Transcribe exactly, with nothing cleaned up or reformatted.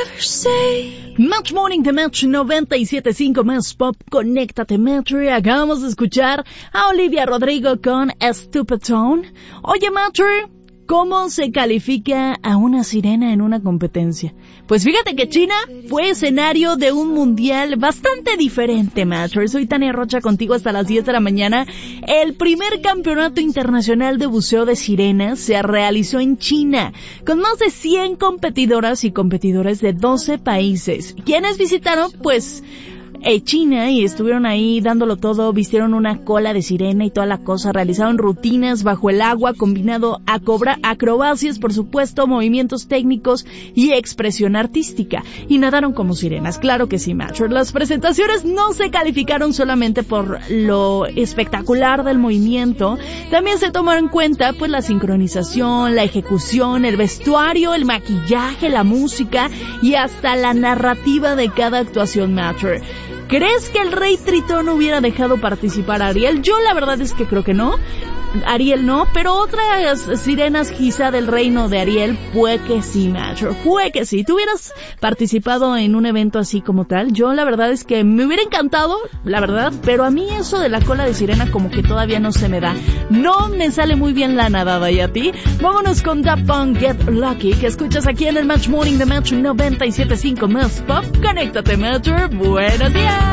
Match Morning de Match noventa y siete punto cinco más Pop, conéctate Matthew. Acabamos de escuchar a Olivia Rodrigo con Stupid Tone. Oye Matthew, ¿cómo se califica a una sirena en una competencia? Pues fíjate que China fue escenario de un mundial bastante diferente, Matthew. Soy Tania Rocha contigo hasta las diez de la mañana. El primer campeonato internacional de buceo de sirenas se realizó en China, con más de cien competidoras y competidores de doce países. ¿Quiénes visitaron? Pues Eh, China, y estuvieron ahí dándolo todo, vistieron una cola de sirena y toda la cosa, realizaron rutinas bajo el agua, combinado a cobra, acrobacias, por supuesto, movimientos técnicos y expresión artística, y nadaron como sirenas, claro que sí, macho. Las presentaciones no se calificaron solamente por lo espectacular del movimiento, también se tomaron en cuenta pues la sincronización, la ejecución, el vestuario, el maquillaje, la música y hasta la narrativa de cada actuación, macho. ¿Crees que el rey Tritón hubiera dejado participar a Ariel? Yo la verdad es que creo que no. Ariel no, pero otras sirenas quizá del reino de Ariel, puede que sí, macho, puede que sí. ¿Tú hubieras participado en un evento así como tal? Yo la verdad es que me hubiera encantado, la verdad, pero a mí eso de la cola de sirena como que todavía no se me da. No me sale muy bien la nadada, ¿y a ti? Vámonos con Daft Punk, Get Lucky, que escuchas aquí en el Match Morning de Match noventa y siete punto cinco más Pop. Conéctate, Match. Buenos días.